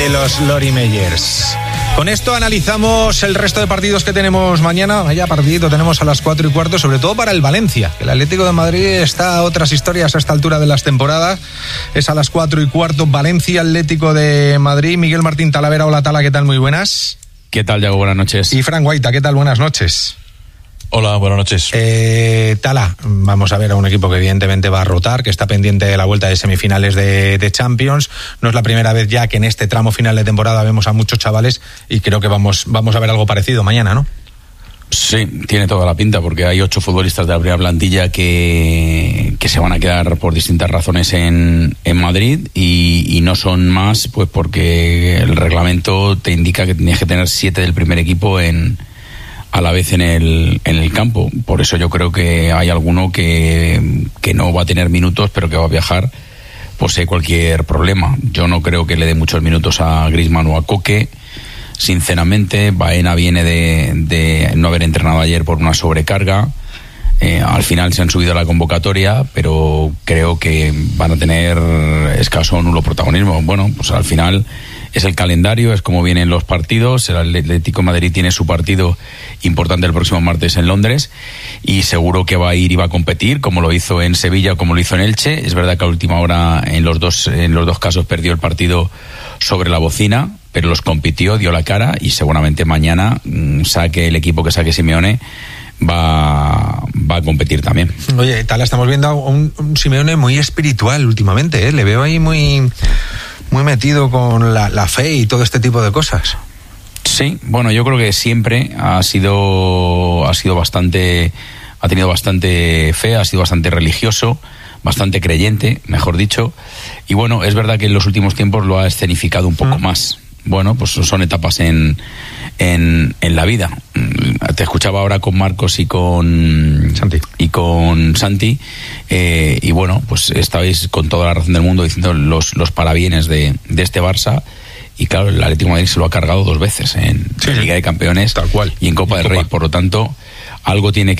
de los Lori Meyers. Con esto analizamos el resto de partidos que tenemos mañana. Vaya partidito tenemos a las 4:15, sobre todo para el Valencia. El Atlético de Madrid está a otras historias a esta altura de las temporadas. Es a las 4:15, Valencia, Atlético de Madrid. Miguel Martín Talavera, hola Tala, ¿qué tal? Muy buenas. ¿Qué tal, Yago? Buenas noches. Y Fran Guaita, ¿qué tal? Buenas noches. Hola, buenas noches. Tala, vamos a ver a un equipo que evidentemente va a rotar, que está pendiente de la vuelta de semifinales de Champions. No es la primera vez ya que en este tramo final de temporada vemos a muchos chavales y creo que vamos a ver algo parecido mañana, ¿no? Sí, tiene toda la pinta, porque hay 8 futbolistas de la primera plantilla que se van a quedar por distintas razones en Madrid y no son más, pues porque el reglamento te indica que tienes que tener 7 del primer equipo a la vez en el campo. Por eso yo creo que hay alguno que no va a tener minutos, pero que va a viajar pues si hay cualquier problema. Yo no creo que le dé muchos minutos a Griezmann o a Koke. Sinceramente, Baena viene de no haber entrenado ayer por una sobrecarga. Al final se han subido a la convocatoria, pero creo que van a tener escaso o nulo protagonismo. Bueno, pues al final es el calendario, es como vienen los partidos. El Atlético de Madrid tiene su partido importante el próximo martes en Londres y seguro que va a ir y va a competir, como lo hizo en Sevilla, como lo hizo en Elche. Es verdad que a última hora en los dos casos perdió el partido sobre la bocina, pero los compitió, dio la cara y seguramente mañana saque el equipo que saque Simeone va a competir también. Oye, Tala, estamos viendo a un Simeone muy espiritual últimamente, ¿eh? Le veo ahí muy metido con la fe y todo este tipo de cosas. Sí, bueno, yo creo que siempre ha tenido bastante fe, ha sido bastante religioso, bastante creyente, mejor dicho, y bueno, es verdad que en los últimos tiempos lo ha escenificado un poco más. Bueno, pues son etapas en la vida. Te escuchaba ahora con Marcos y con Santi y bueno, pues estabais con toda la razón del mundo diciendo los parabienes de este Barça. Y claro, el Atlético de Madrid se lo ha cargado 2 veces en Liga de Campeones, tal cual, y en Copa del Rey. Por lo tanto, algo tiene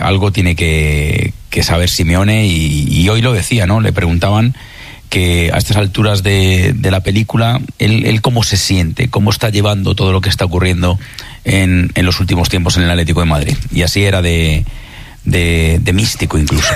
que saber Simeone y hoy lo decía, ¿no? Le preguntaban que a estas alturas de la película, él cómo se siente, cómo está llevando todo lo que está ocurriendo en los últimos tiempos en el Atlético de Madrid. Y así era de místico incluso.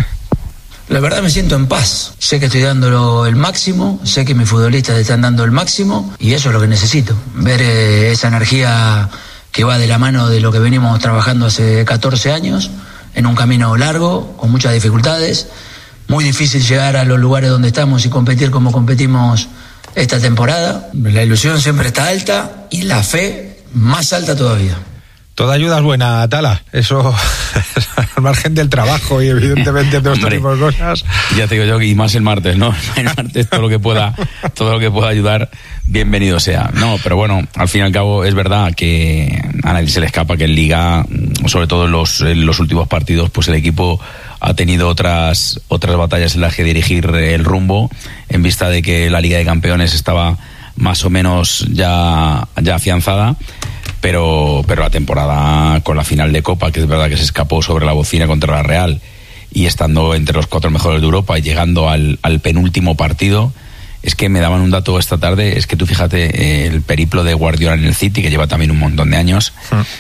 La verdad me siento en paz. Sé que estoy dando el máximo, sé que mis futbolistas están dando el máximo y eso es lo que necesito. Ver esa energía que va de la mano de lo que venimos trabajando hace 14 años, en un camino largo, con muchas dificultades. Muy difícil llegar a los lugares donde estamos y competir como competimos esta temporada. La ilusión siempre está alta y la fe más alta todavía. Toda ayuda es buena, Tala. Eso al margen del trabajo y evidentemente de otro tipo de cosas. Ya te digo yo, y más el martes, ¿no? El martes todo lo que pueda ayudar, bienvenido sea. No, pero bueno, al fin y al cabo es verdad que a nadie se le escapa que en Liga, sobre todo en los últimos partidos, pues el equipo ha tenido otras batallas en las que dirigir el rumbo, en vista de que la Liga de Campeones estaba más o menos ya afianzada. Pero la temporada con la final de Copa, que es verdad que se escapó sobre la bocina contra la Real, y estando entre los 4 mejores de Europa y llegando al penúltimo partido, es que me daban un dato esta tarde, es que tú fíjate, el periplo de Guardiola en el City, que lleva también un montón de años,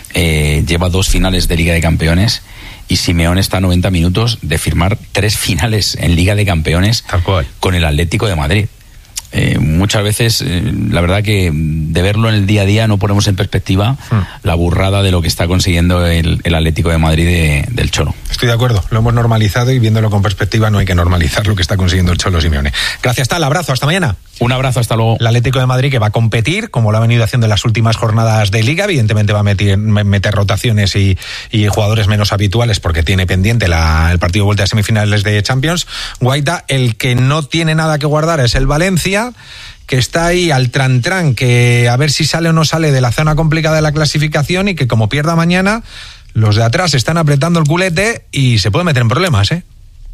lleva 2 finales de Liga de Campeones, y Simeone está a 90 minutos de firmar 3 finales en Liga de Campeones con el Atlético de Madrid. Muchas veces la verdad que de verlo en el día a día no ponemos en perspectiva la burrada de lo que está consiguiendo el Atlético de Madrid del Cholo. Estoy de acuerdo, lo hemos normalizado y viéndolo con perspectiva no hay que normalizar lo que está consiguiendo el Cholo Simeone. Gracias, Tal, abrazo, hasta mañana. Un abrazo, hasta luego. El Atlético de Madrid que va a competir, como lo ha venido haciendo en las últimas jornadas de Liga, evidentemente va a meter rotaciones y jugadores menos habituales porque tiene pendiente el partido de vuelta de semifinales de Champions. Guaita, el que no tiene nada que guardar es el Valencia, que está ahí al tran-tran, que a ver si sale o no sale de la zona complicada de la clasificación y que como pierda mañana, los de atrás están apretando el culete y se puede meter en problemas, ¿eh?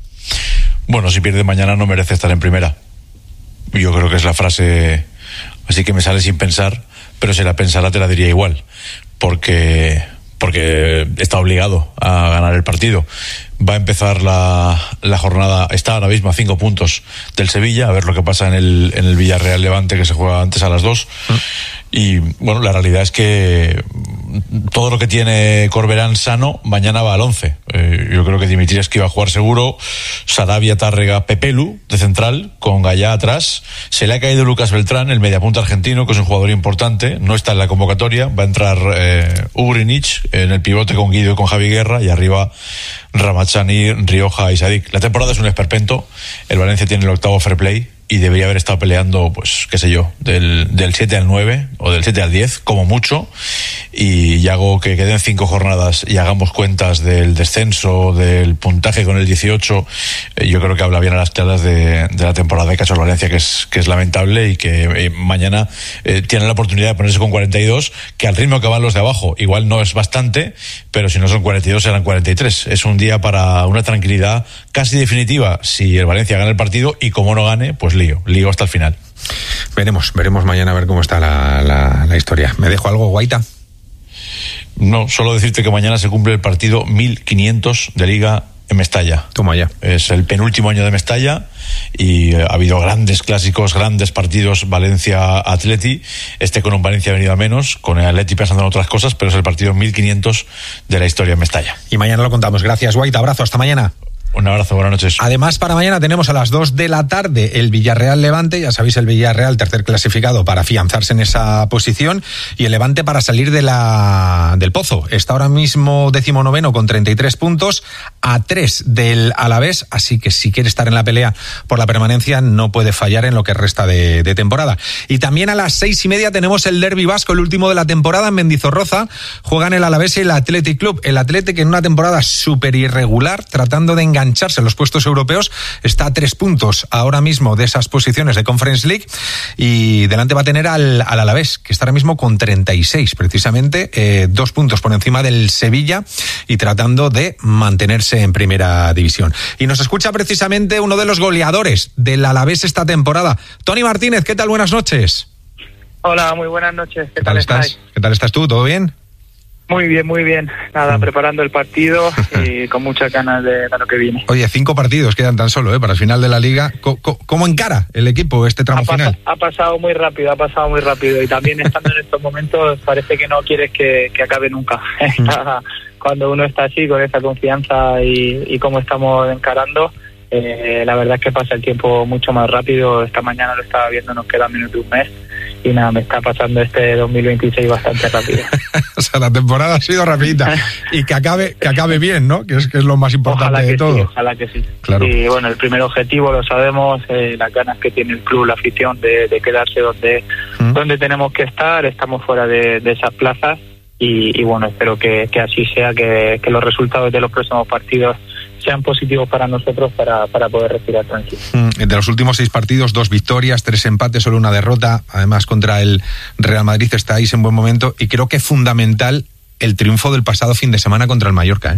Bueno, si pierde mañana no merece estar en primera. Yo creo que es la frase, así que me sale sin pensar, pero si la pensara te la diría igual, porque porque está obligado a ganar el partido. Va a empezar la jornada, está ahora mismo a 5 puntos del Sevilla, a ver lo que pasa en el Villarreal Levante, que se juega antes a las 2. Y bueno, la realidad es que todo lo que tiene Corberán sano, mañana va al 11. Yo creo que Dimitrievski va a jugar seguro, Sarabia, Tárrega, Pepelu de central, con Gallá atrás. Se le ha caído Lucas Beltrán, el mediapunta argentino, que es un jugador importante, no está en la convocatoria. Va a entrar Ugrinic en el pivote con Guido y con Javi Guerra, y arriba Ramachani, Rioja y Sadik. La temporada es un esperpento. El Valencia tiene el 8º fair play y debería haber estado peleando, pues, qué sé yo, del 7 al 9 o del 7 al 10, como mucho, y hago que queden 5 jornadas y hagamos cuentas del descenso, del puntaje con el 18. Yo creo que habla bien a las claras de la temporada que ha hecho el Valencia, que es lamentable, y que mañana tienen la oportunidad de ponerse con 42, que al ritmo que van los de abajo igual no es bastante, pero si no son 42 serán 43. Es un día para una tranquilidad casi definitiva si el Valencia gana el partido, y como no gane, pues lío hasta el final. Veremos mañana a ver cómo está la historia. ¿Me dejo algo, Guaita? No, solo decirte que mañana se cumple el partido 1500 de Liga en Mestalla. Toma ya. Es el penúltimo año de Mestalla y ha habido grandes clásicos, grandes partidos. Valencia-Atleti, con un Valencia ha venido a menos, con el Atleti pensando en otras cosas, pero es el partido 1500 de la historia en Mestalla. Y mañana lo contamos. Gracias, Guaita. Abrazo, hasta mañana. Un abrazo, buenas noches. Además, para mañana tenemos a las 2 de la tarde el Villarreal Levante. Ya sabéis, el Villarreal, tercer clasificado, para afianzarse en esa posición, y el Levante para salir del pozo. Está ahora mismo 19º con 33 puntos, a 3 del Alavés, así que si quiere estar en la pelea por la permanencia no puede fallar en lo que resta de temporada. Y también a las 6:30 tenemos el derbi vasco, el último de la temporada en Mendizorroza. Juegan el Alavés y el Athletic Club. El Athletic, en una temporada súper irregular, tratando de engancharse en los puestos europeos, está a 3 puntos ahora mismo de esas posiciones de Conference League, y delante va a tener al Alavés, que está ahora mismo con 36 precisamente, 2 puntos por encima del Sevilla, y tratando de mantenerse en primera división. Y nos escucha precisamente uno de los goleadores del Alavés esta temporada, Tony Martínez. ¿Qué tal? Buenas noches. Hola, muy buenas noches. ¿Qué tal estás? ¿Qué tal estás tú? ¿Todo bien? Muy bien, muy bien. Nada, preparando el partido y con muchas ganas de lo que viene. Oye, 5 partidos quedan tan solo para el final de la Liga. ¿Cómo encara el equipo este tramo final? Ha pasado muy rápido, y también estando en estos momentos parece que no quieres que acabe nunca. Cuando uno está así, con esa confianza y cómo estamos encarando, la verdad es que pasa el tiempo mucho más rápido. Esta mañana lo estaba viendo, nos queda menos de un mes. Y nada, me está pasando este 2026 bastante rápido. O sea, la temporada ha sido rapidita. Y que acabe bien, ¿no? Que es lo más importante de todo. Sí, ojalá que sí. Claro. Y bueno, el primer objetivo lo sabemos, las ganas que tiene el club, la afición de quedarse donde tenemos que estar. Estamos fuera de esas plazas y bueno, espero que así sea, que los resultados de los próximos partidos sean positivos para nosotros para poder respirar tranquilo. De los últimos 6 partidos, 2 victorias, 3 empates, solo una derrota. Además, contra el Real Madrid estáis en buen momento, y creo que es fundamental el triunfo del pasado fin de semana contra el Mallorca, ¿eh?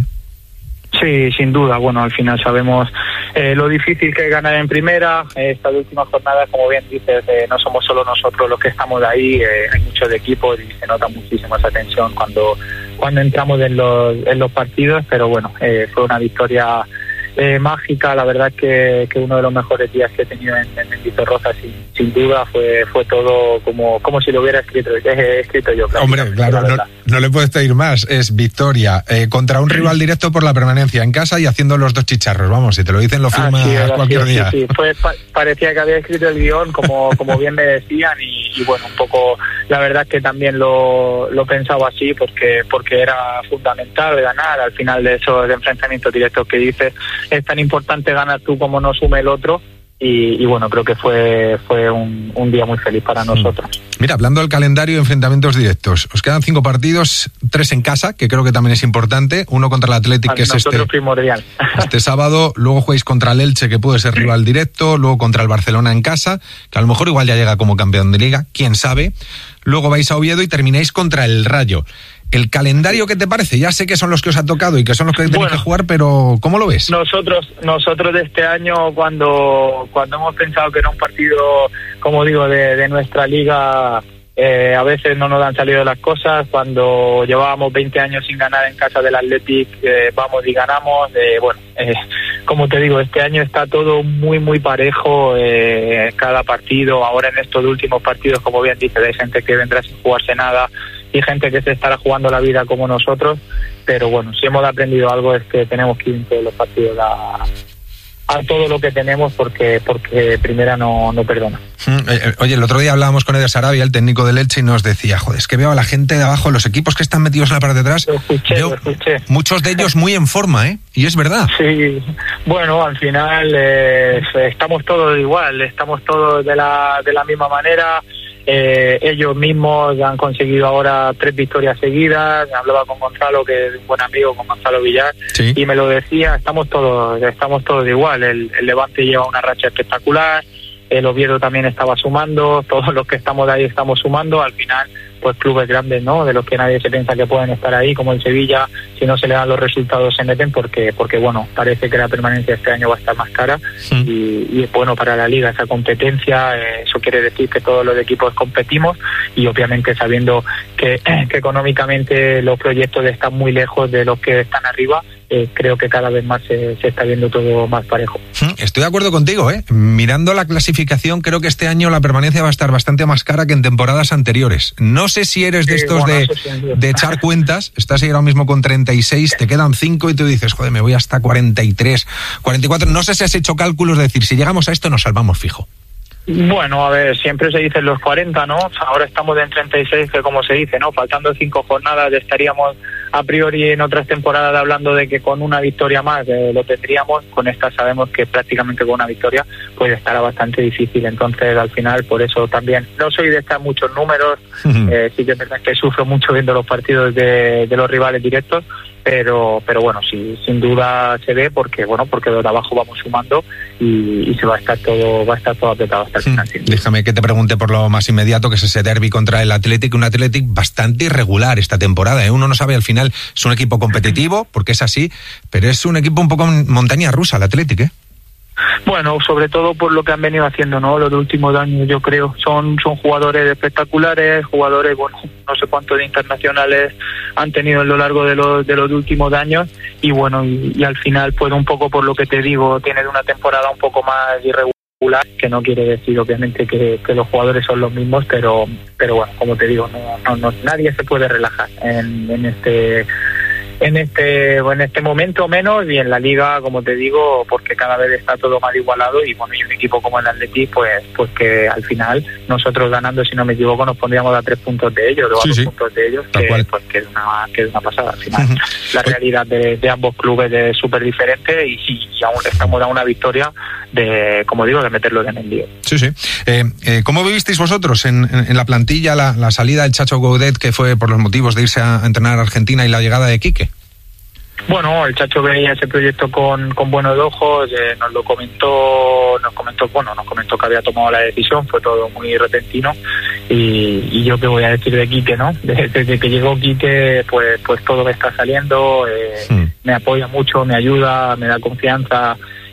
Sí, sin duda. Bueno, al final sabemos lo difícil que es ganar en primera. Estas últimas jornadas, como bien dices, no somos solo nosotros los que estamos ahí, hay muchos de equipos y se nota muchísimo esa tensión cuando entramos en los partidos, pero bueno, fue una victoria mágica. La verdad que uno de los mejores días que he tenido en Mendizorroza, sin duda, fue todo como si lo hubiera escrito yo. Claro. Hombre, claro, no le puedes pedir más. Es victoria contra un rival directo por la permanencia en casa y haciendo los 2 chicharros. Vamos, si te lo dicen, lo firma cualquier día. Sí. Parecía que había escrito el guión, como bien me decían, y bueno, un poco, la verdad es que también lo pensaba así, porque era fundamental ganar. Al final de esos enfrentamientos directos que dices, es tan importante ganar tú como no sume el otro, y bueno, creo que fue un día muy feliz para nosotros. Mira, hablando del calendario de enfrentamientos directos, os quedan 5 partidos, 3 en casa, que creo que también es importante, uno contra el Athletic, que es primordial. Este sábado, luego jugáis contra el Elche, que puede ser rival directo, luego contra el Barcelona en casa, que a lo mejor igual ya llega como campeón de Liga, quién sabe, luego vais a Oviedo y termináis contra el Rayo. ¿El calendario qué te parece? Ya sé que son los que os ha tocado y que son los que tenéis que jugar, pero ¿cómo lo ves? Nosotros de este año, cuando hemos pensado que era un partido, como digo, de nuestra liga, A veces no nos han salido las cosas. Cuando llevábamos 20 años sin ganar en casa del Athletic, vamos y ganamos. Como te digo, este año está todo muy, muy parejo. Cada partido, ahora en estos últimos partidos, como bien dices, hay gente que vendrá sin jugarse nada y gente que se estará jugando la vida como nosotros. Pero bueno, si hemos aprendido algo es que tenemos que ir en todos los partidos a todo lo que tenemos, porque primera no perdona. Oye, el otro día hablábamos con Eder Sarabia, el técnico del Elche, y nos decía, joder, es que veo a la gente de abajo, los equipos que están metidos en la parte de atrás, lo escuché. Muchos de ellos muy en forma, ¿eh? Y es verdad. Sí, bueno, al final estamos todos igual, estamos todos de la misma manera. Ellos mismos han conseguido ahora 3 victorias seguidas. Hablaba con Gonzalo, que es un buen amigo, con Gonzalo Villar, sí. Y me lo decía, estamos todos igual. El Levante lleva una racha espectacular, el Oviedo también estaba sumando, todos los que estamos de ahí estamos sumando. Al final, pues clubes grandes, ¿no?, de los que nadie se piensa que pueden estar ahí, como el Sevilla, si no se le dan los resultados se meten, porque bueno, parece que la permanencia este año va a estar más cara. Y es bueno para la Liga esa competencia. Eso quiere decir que todos los equipos competimos, y obviamente sabiendo que económicamente los proyectos están muy lejos de los que están arriba. Creo que cada vez más se está viendo todo más parejo. Estoy de acuerdo contigo, ¿eh? Mirando la clasificación, creo que este año la permanencia va a estar bastante más cara que en temporadas anteriores. No sé si eres de estos de echar cuentas. Estás ahí ahora mismo con 36, te quedan 5 y tú dices, joder, me voy hasta 43, 44. No sé si has hecho cálculos de decir, si llegamos a esto nos salvamos fijo. Bueno, a ver, siempre se dicen los 40, ¿no? Ahora estamos en 36, que como se dice, ¿no? Faltando 5 jornadas estaríamos a priori en otras temporadas hablando de que con una victoria más lo tendríamos. Con esta sabemos que prácticamente con una victoria pues estará bastante difícil. Entonces, al final, por eso también no soy de estar muchos números. Sí que es verdad que sufro mucho viendo los partidos de los rivales directos. Pero bueno, sí, sin duda se ve, porque de abajo vamos sumando y se va a estar todo apretado hasta el final. Déjame que te pregunte por lo más inmediato, que es ese derbi contra el Athletic, un Athletic bastante irregular esta temporada, ¿eh? Uno no sabe al final, es un equipo competitivo, porque es así, pero es un equipo un poco montaña rusa el Athletic, ¿eh? Bueno, sobre todo por lo que han venido haciendo, ¿no?, los últimos años, yo creo. Son jugadores espectaculares, jugadores, bueno, no sé cuántos de internacionales han tenido a lo largo de los últimos años, y bueno, y al final, pues un poco por lo que te digo, tienen una temporada un poco más irregular, que no quiere decir obviamente que los jugadores son los mismos, pero bueno, como te digo, no nadie se puede relajar en este momento menos, y en la Liga, como te digo, porque cada vez está todo más igualado. Y bueno, y un equipo como el Athletic, pues que al final nosotros ganando, si no me equivoco, nos pondríamos a 3 puntos de ellos, o a 2 puntos de ellos, que es una pasada. Al final la realidad de ambos clubes es súper diferente, y aún estamos a una victoria de, como digo, de meterlo en el lío. Sí. ¿Cómo vivisteis vosotros en la plantilla la salida del Chacho Coudet, que fue por los motivos de irse a entrenar a Argentina, y la llegada de Quique? Bueno, el Chacho veía ese proyecto con buenos ojos, nos comentó que había tomado la decisión, fue todo muy repentino, y yo qué voy a decir de Quique, ¿no? Desde que llegó Quique, pues todo me está saliendo, me apoya mucho, me ayuda, me da confianza.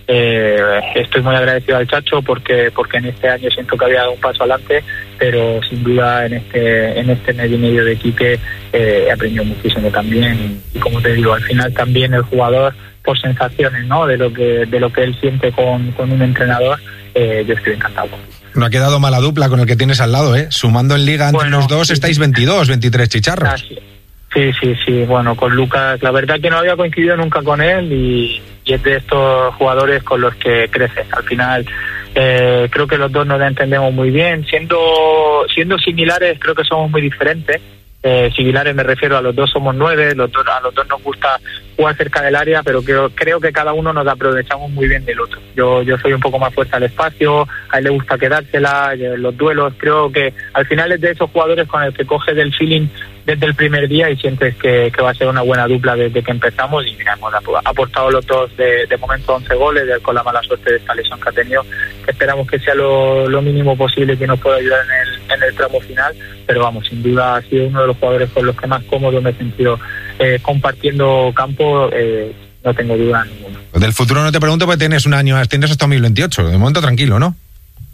Estoy muy agradecido al Chacho porque en este año siento que había dado un paso adelante, pero sin duda en este mes y medio de Quique he aprendido muchísimo también, y como te digo, al final también el jugador, por sensaciones, ¿no?, de lo que él siente con un entrenador, yo estoy encantado. No ha quedado mala dupla con el que tienes al lado, ¿eh? Sumando en Liga entre los dos, estáis 22, 23 chicharros. Sí, bueno, con Lucas, la verdad que no había coincidido nunca con él, y es de estos jugadores con los que creces. Al final, creo que los dos nos entendemos muy bien. Siendo similares, creo que somos muy diferentes. Similares me refiero a los dos somos 9, a los dos nos gusta jugar cerca del área, pero creo que cada uno nos aprovechamos muy bien del otro. Yo soy un poco más fuerte al espacio, a él le gusta quedársela, los duelos. Creo que al final es de esos jugadores con el que coges el feeling desde el primer día y sientes que va a ser una buena dupla desde que empezamos. Y mira, hemos aportado los dos de momento 11 goles, con la mala suerte de esta lesión que ha tenido, que esperamos que sea lo mínimo posible, que nos pueda ayudar en el tramo final. Pero vamos, sin duda ha sido uno de los jugadores con los que más cómodo me he sentido compartiendo campo, no tengo duda ninguna. Del futuro no te pregunto, porque tienes un año, tienes hasta 2028, de momento tranquilo, ¿no?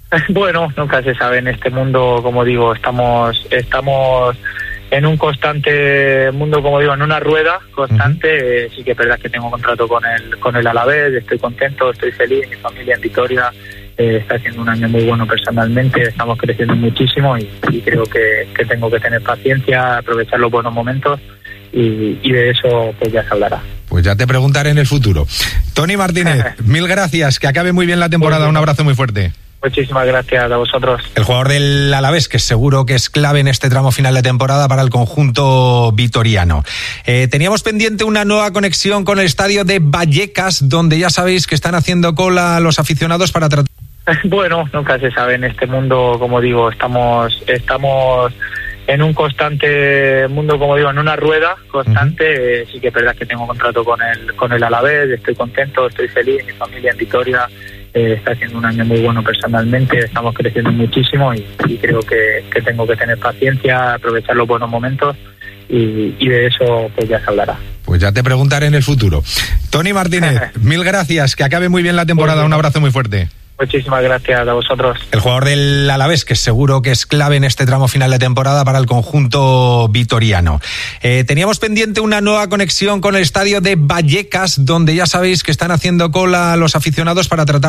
Bueno, nunca se sabe en este mundo, como digo, estamos en un constante mundo, como digo, en una rueda constante. Sí que es verdad que tengo contrato con el Alavés, estoy contento, estoy feliz, mi familia en Vitoria está haciendo un año muy bueno personalmente, estamos creciendo muchísimo y creo que tengo que tener paciencia, aprovechar los buenos momentos y de eso pues ya se hablará. Pues ya te preguntaré en el futuro. Tony Martínez, mil gracias, que acabe muy bien la temporada, un abrazo muy fuerte. Muchísimas gracias a vosotros. El jugador del Alavés, que seguro que es clave en este tramo final de temporada para el conjunto vitoriano. Teníamos pendiente una nueva conexión con el estadio de Vallecas, donde ya sabéis que están haciendo cola los aficionados para tratar... Bueno, nunca se sabe en este mundo, como digo, estamos en un constante mundo, como digo, en una rueda constante. Sí que es verdad que tengo contrato con el Alavés, estoy contento, estoy feliz, mi familia en Vitoria está haciendo un año muy bueno personalmente, estamos creciendo muchísimo y creo que tengo que tener paciencia, aprovechar los buenos momentos y de eso pues ya se hablará. Pues ya te preguntaré en el futuro. Tony Martínez, mil gracias, que acabe muy bien la temporada, un abrazo muy fuerte. Muchísimas gracias a vosotros. El jugador del Alavés, que seguro que es clave en este tramo final de temporada para el conjunto vitoriano. Teníamos pendiente una nueva conexión con el estadio de Vallecas, donde ya sabéis que están haciendo cola los aficionados para tratar